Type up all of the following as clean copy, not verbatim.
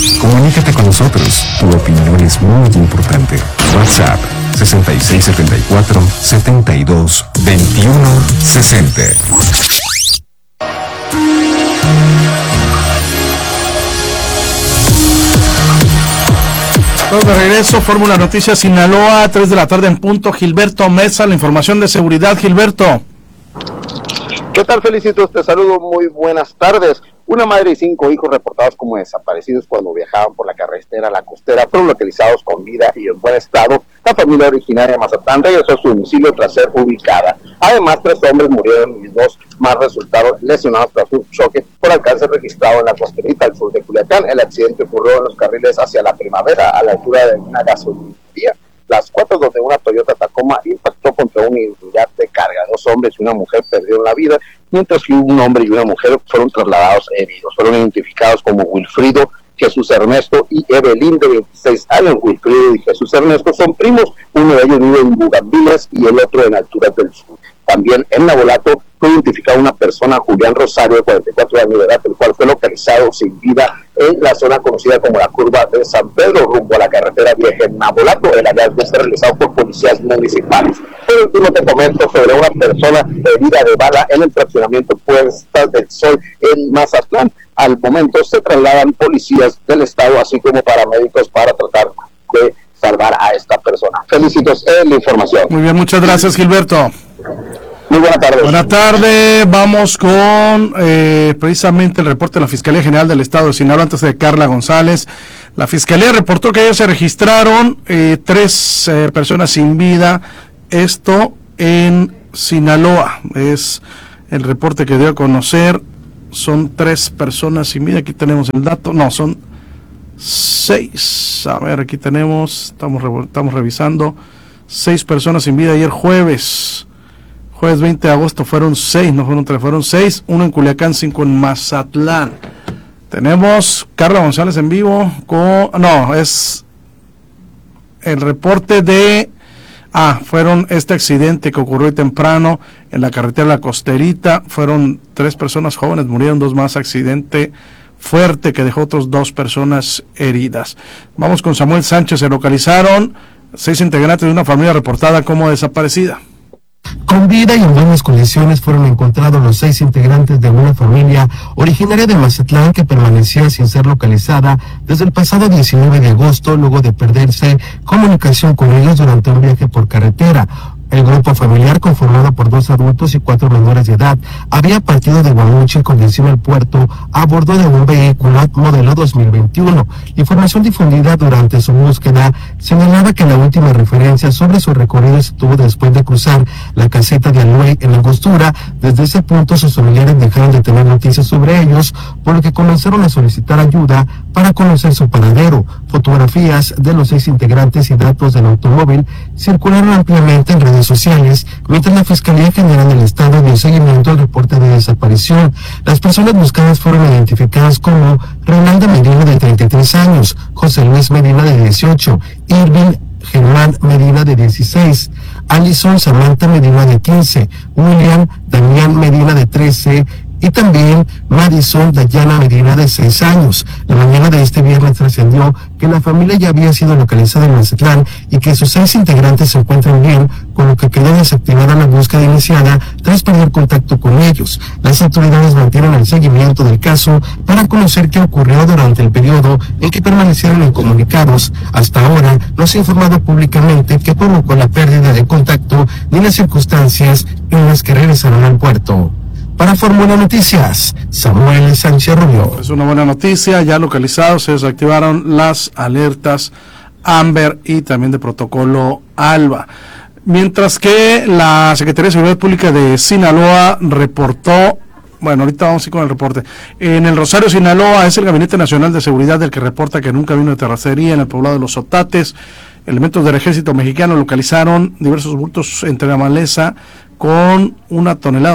Comunícate con nosotros. Tu opinión es muy importante. WhatsApp 6674-722160. Estamos de regreso, Fórmula Noticias Sinaloa, 3 de la tarde en punto. Gilberto Mesa, la información de seguridad. Gilberto. ¿Qué tal, Felicitos? Te saludo, muy buenas tardes. Una madre y 5 hijos reportados como desaparecidos cuando viajaban por la carretera La Costera fueron localizados con vida y en buen estado. La familia originaria de Mazatlán regresó a su domicilio tras ser ubicada. Además, 3 hombres murieron y 2 más resultaron lesionados tras un choque por alcance registrado en La Costerita, al sur de Culiacán. El accidente ocurrió en los carriles hacia la Primavera, a la altura de una gasolinería. Las 4, donde una Toyota Tacoma impactó contra una unidad de carga. 2 hombres y una mujer perdieron la vida, mientras que un hombre y una mujer fueron trasladados heridos. Fueron identificados como Wilfrido, Jesús Ernesto y Evelyn, de 26 años. Wilfrido y Jesús Ernesto son primos, uno de ellos vive en Bugambiles y el otro en Alturas del Sur. También en Navolato fue identificada una persona, Julián Rosario, de 44 años de edad, el cual fue localizado sin vida en la zona conocida como la curva de San Pedro, rumbo a la carretera vieja en Navolato. El hallazgo está realizado por policías municipales. Por último, te comento sobre una persona herida de bala en el fraccionamiento Puestas del Sol en Mazatlán. Al momento se trasladan policías del estado, así como paramédicos, para tratar de salvar a esta persona. Felicitos en la información. Muy bien, muchas gracias, Gilberto. Muy buenas tardes. Buenas tardes, vamos con precisamente el reporte de la Fiscalía General del Estado de Sinaloa, antes de Carla González. La Fiscalía reportó que ayer se registraron 3 personas sin vida, esto en Sinaloa. Es el reporte que dio a conocer, son 3 personas sin vida, aquí tenemos el dato, no, son 6, a ver, aquí tenemos, estamos revisando, 6 personas sin vida ayer jueves 20 de agosto fueron 6, no fueron 3, fueron 6, 1 en Culiacán, 5 en Mazatlán. Tenemos Carla González en vivo es el reporte de fueron este accidente que ocurrió hoy temprano en la carretera La Costerita, fueron 3 personas jóvenes, murieron 2 más, accidente fuerte que dejó otros 2 personas heridas. Vamos con Samuel Sánchez. Se localizaron 6 integrantes de una familia reportada como desaparecida. Con vida y en buenas condiciones fueron encontrados los 6 integrantes de una familia originaria de Mazatlán que permanecía sin ser localizada desde el pasado 19 de agosto, luego de perderse comunicación con ellos durante un viaje por carretera. El grupo familiar, conformado por 2 adultos y 4 menores de edad, había partido de Guamuchi con destino al puerto a bordo de un vehículo modelo 2021. Información difundida durante su búsqueda señalaba que la última referencia sobre su recorrido se tuvo después de cruzar la caseta de Aluey en Angostura. Desde ese punto sus familiares dejaron de tener noticias sobre ellos, por lo que comenzaron a solicitar ayuda para conocer su paradero. Fotografías de los 6 integrantes y datos del automóvil circularon ampliamente en redes sociales, mientras la Fiscalía General del Estado dio seguimiento al reporte de desaparición. Las personas buscadas fueron identificadas como Reinaldo Medina, de 33 años, José Luis Medina, de 18, Irving Germán Medina, de 16, Alison Samantha Medina, de 15, William Damián Medina, de 13, y también Madison Dayana Medina, de 6 años. La mañana de este viernes trascendió que la familia ya había sido localizada en Mazatlán y que sus 6 integrantes se encuentran bien, con lo que quedó desactivada la búsqueda iniciada tras perder contacto con ellos. Las autoridades mantienen el seguimiento del caso para conocer qué ocurrió durante el periodo en que permanecieron incomunicados. Hasta ahora no se ha informado públicamente qué provocó la pérdida de contacto ni las circunstancias en las que regresaron al puerto. Para Fórmula Noticias, Samuel Sánchez Rubio. Es una buena noticia, ya localizados, se desactivaron las alertas Amber y también de protocolo ALBA. Mientras que la Secretaría de Seguridad Pública de Sinaloa reportó, bueno, ahorita vamos a ir con el reporte. En el Rosario, Sinaloa, es el Gabinete Nacional de Seguridad el que reporta que nunca vino de terracería en el poblado de Los Otates. Elementos del Ejército Mexicano localizaron diversos bultos entre la maleza con 1 tonelada,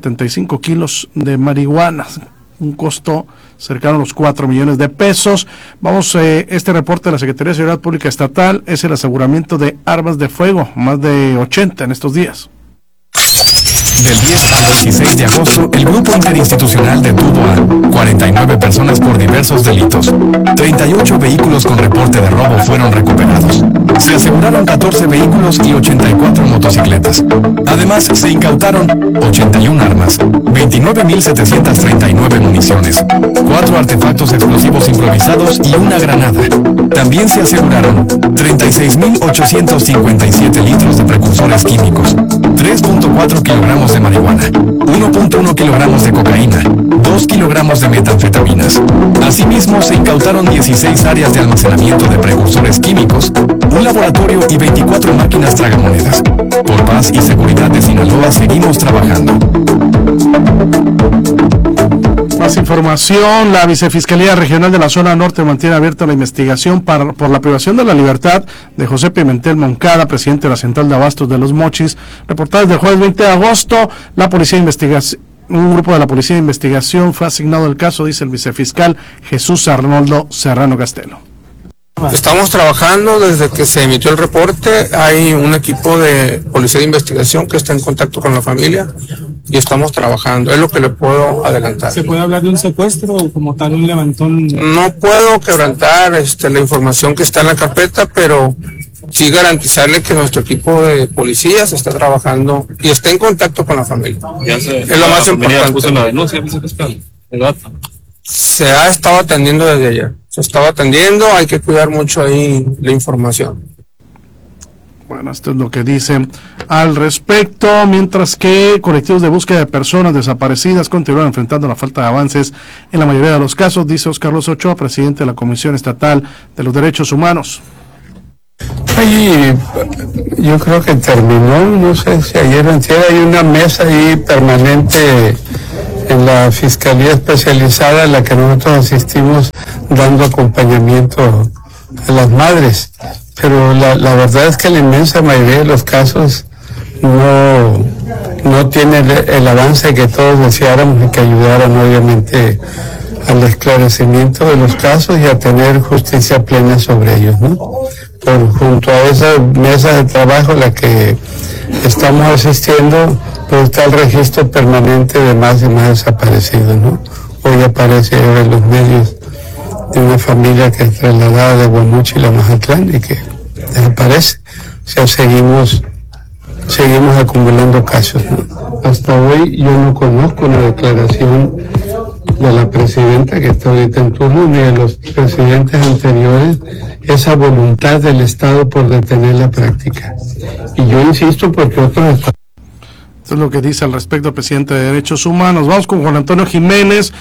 275 kilos de marihuana, un costo cercano a los 4 millones de pesos. Vamos, este reporte de la Secretaría de Seguridad Pública Estatal es el aseguramiento de armas de fuego, más de 80 en estos días. Del 10 al 26 de agosto, el Grupo Interinstitucional detuvo a 49 personas por diversos delitos. 38 vehículos con reporte de robo fueron recuperados. Se aseguraron 14 vehículos y 84 motocicletas. Además, se incautaron 81 armas, 29.739 municiones, 4 artefactos explosivos improvisados y una granada. También se aseguraron 36.857 litros de precursores químicos, 3.4 kilogramos de marihuana, 1.1 kilogramos de cocaína, 2 kilogramos de metanfetaminas. Asimismo, se incautaron 16 áreas de almacenamiento de precursores químicos, un laboratorio y 24 máquinas tragamonedas. Por paz y seguridad de Sinaloa seguimos trabajando. Más información. La Vicefiscalía Regional de la Zona Norte mantiene abierta la investigación por la privación de la libertad de José Pimentel Moncada, presidente de la Central de Abastos de Los Mochis. Reportadas del jueves 20 de agosto, un grupo de la Policía de Investigación fue asignado al caso, dice el vicefiscal Jesús Arnoldo Serrano Castelo. Estamos trabajando desde que se emitió el reporte. Hay un equipo de Policía de Investigación que está en contacto con la familia y estamos trabajando. Es lo que le puedo adelantar. ¿Se puede hablar de un secuestro o como tal un levantón? No puedo quebrantar la información que está en la carpeta, pero sí garantizarle que nuestro equipo de policías está trabajando y está en contacto con la familia. Es lo más importante. Puso la denuncia, vicefiscal. Se ha estado atendiendo desde ayer. Se estaba atendiendo, hay que cuidar mucho ahí la información. Bueno, esto es lo que dicen al respecto, mientras que colectivos de búsqueda de personas desaparecidas continúan enfrentando la falta de avances en la mayoría de los casos, dice Oscar Carlos Ochoa, presidente de la Comisión Estatal de los Derechos Humanos. Ahí, yo creo que terminó, no sé si ayer o antier, hay una mesa ahí permanente en la Fiscalía Especializada a la que nosotros asistimos dando acompañamiento a las madres, pero la verdad es que la inmensa mayoría de los casos no tiene el avance que todos deseáramos y que ayudaran obviamente al esclarecimiento de los casos y a tener justicia plena sobre ellos, ¿no? Junto a esa mesa de trabajo a la que estamos asistiendo, pues está el registro permanente de más y más desaparecidos, ¿no? Hoy aparece en los medios de una familia que es trasladada de Guamuchil a Mazatlán y que desaparece. O sea, seguimos acumulando casos, ¿no? Hasta hoy yo no conozco una declaración de la presidenta que está ahorita en turno, ni de los presidentes anteriores, esa voluntad del Estado por detener la práctica. Y yo insisto porque otros están... Esto es lo que dice al respecto el presidente de Derechos Humanos. Vamos con Juan Antonio Jiménez.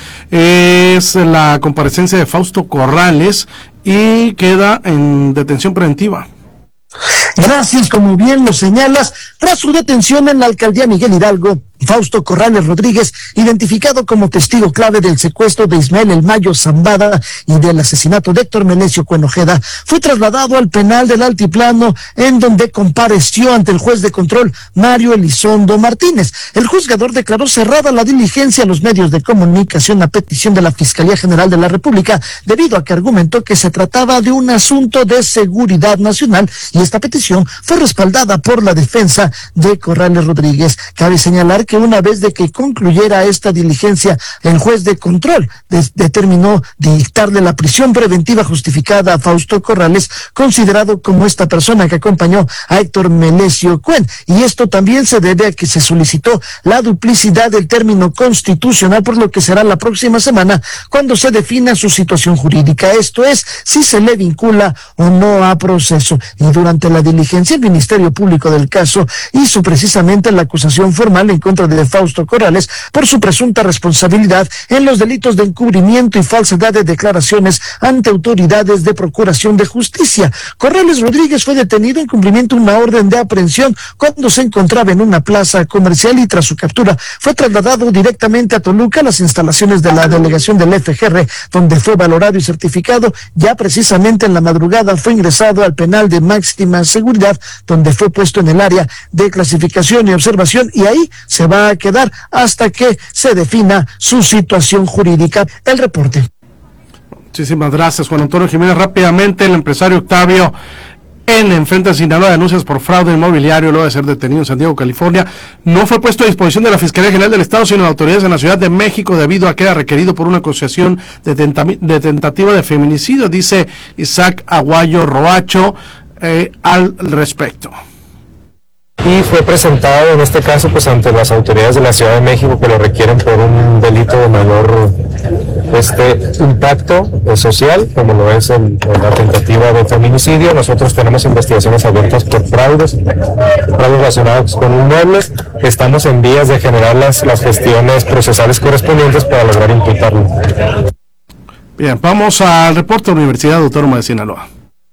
Es la comparecencia de Fausto Corrales y queda en detención preventiva. Gracias, como bien lo señalas, tras su detención en la alcaldía Miguel Hidalgo, Fausto Corrales Rodríguez, identificado como testigo clave del secuestro de Ismael El Mayo Zambada y del asesinato de Héctor Melesio Cuenojeda, fue trasladado al penal del Altiplano, en donde compareció ante el juez de control Mario Elizondo Martínez. El juzgador declaró cerrada la diligencia a los medios de comunicación a petición de la Fiscalía General de la República, debido a que argumentó que se trataba de un asunto de seguridad nacional, y esta petición fue respaldada por la defensa de Corrales Rodríguez. Cabe señalar que una vez de que concluyera esta diligencia, el juez de control determinó dictarle la prisión preventiva justificada a Fausto Corrales, considerado como esta persona que acompañó a Héctor Melesio Cuen, y esto también se debe a que se solicitó la duplicidad del término constitucional, por lo que será la próxima semana cuando se defina su situación jurídica, esto es, si se le vincula o no a proceso. Y durante la diligencia, el Ministerio Público del caso hizo precisamente la acusación formal en contra de Fausto Corrales por su presunta responsabilidad en los delitos de encubrimiento y falsedad de declaraciones ante autoridades de procuración de justicia. Corrales Rodríguez fue detenido en cumplimiento de una orden de aprehensión cuando se encontraba en una plaza comercial, y tras su captura fue trasladado directamente a Toluca, a las instalaciones de la delegación del FGR, donde fue valorado y certificado. Ya precisamente en la madrugada fue ingresado al penal de máxima seguridad, donde fue puesto en el área de clasificación y observación, y ahí se va a quedar hasta que se defina su situación jurídica. El reporte. Muchísimas gracias, Juan Antonio Jiménez. Rápidamente, el empresario Octavio enfrenta a Sinaloa denuncias por fraude inmobiliario luego de ser detenido en San Diego, California. No fue puesto a disposición de la Fiscalía General del Estado, sino de autoridades en la Ciudad de México debido a que era requerido por una acusación de tentativa de feminicidio, dice Isaac Aguayo Roacho al respecto. Y fue presentado en este caso pues ante las autoridades de la Ciudad de México que lo requieren por un delito de mayor impacto social, como lo es la tentativa de feminicidio. Nosotros tenemos investigaciones abiertas por fraudes relacionados con inmuebles. Estamos en vías de generar las gestiones procesales correspondientes para lograr imputarlo. Bien, vamos al reporte de la Universidad Autónoma de Sinaloa.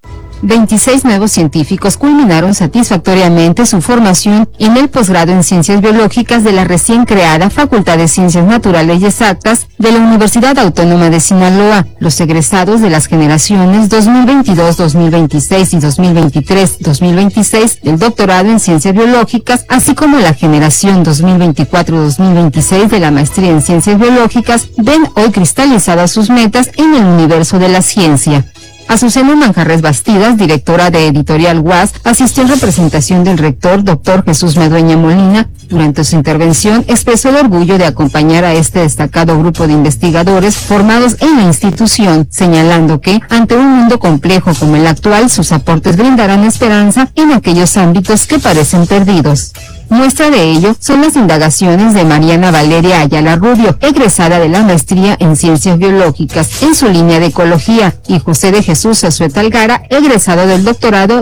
26 nuevos científicos culminaron satisfactoriamente su formación en el posgrado en Ciencias Biológicas de la recién creada Facultad de Ciencias Naturales y Exactas de la Universidad Autónoma de Sinaloa. Los egresados de las generaciones 2022, 2026 y 2023-2026 del doctorado en Ciencias Biológicas, así como la generación 2024-2026 de la maestría en Ciencias Biológicas, ven hoy cristalizadas sus metas en el universo de la ciencia. Azucena Manjarres Bastidas, directora de Editorial UAS, asistió en representación del rector, Dr. Jesús Medueña Molina. Durante su intervención, expresó el orgullo de acompañar a este destacado grupo de investigadores formados en la institución, señalando que, ante un mundo complejo como el actual, sus aportes brindarán esperanza en aquellos ámbitos que parecen perdidos. Muestra de ello son las indagaciones de Mariana Valeria Ayala Rubio, egresada de la maestría en Ciencias Biológicas en su línea de Ecología, y José de Jesús Azueta Algara, egresado del doctorado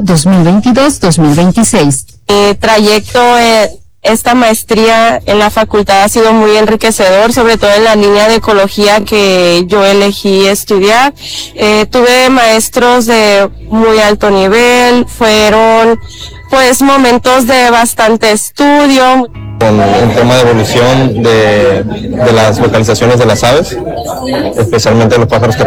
2022-2026. Mi trayecto esta maestría en la facultad ha sido muy enriquecedor, sobre todo en la línea de ecología que yo elegí estudiar. Tuve maestros de muy alto nivel, fueron pues momentos de bastante estudio. Con el tema de evolución de las localizaciones de las aves, especialmente los pájaros que